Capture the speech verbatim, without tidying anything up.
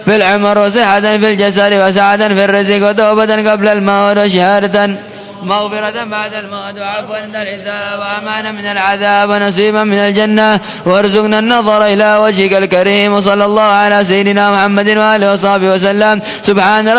في العمر وصحة في الجسد وسعة في الرزق وتوبة قبل الموت وشهادة مغفرة بعد الموت وعفوا عند الحساب وأمانا من العذاب ونصيبا من الجنة وارزقنا النظر إلى وجهك الكريم. وصلى الله على سيدنا محمد وآله وصحبه وسلم. سبحان